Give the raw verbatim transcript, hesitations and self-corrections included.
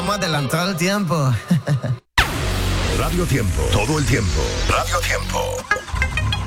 Estamos adelantados al tiempo. Radio Tiempo, todo el tiempo. Radio Tiempo.